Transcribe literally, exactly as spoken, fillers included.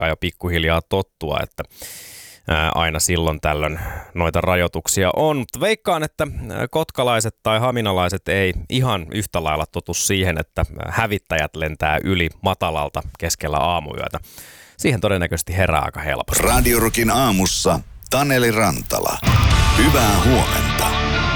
alkaa jo pikkuhiljaa tottua, että aina silloin tällöin noita rajoituksia on. Mutta veikkaan, että kotkalaiset tai haminalaiset ei ihan yhtä lailla totu siihen, että hävittäjät lentää yli matalalta keskellä aamuyötä. Siihen todennäköisesti herää aika helposti. Radio Rockin aamussa Taneli Rantala. Hyvää huomenta.